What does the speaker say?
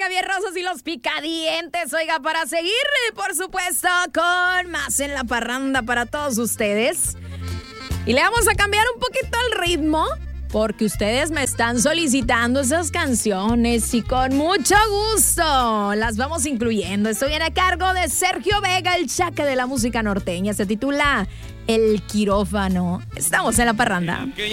Rosas y los Picadientes. Oiga, para seguir, por supuesto, con más en la parranda para todos ustedes. Y le vamos a cambiar un poquito el ritmo, porque ustedes me están solicitando esas canciones y con mucho gusto las vamos incluyendo. Esto viene a cargo de Sergio Vega, el chaque de la música norteña. Se titula El Quirófano. Estamos en la parranda.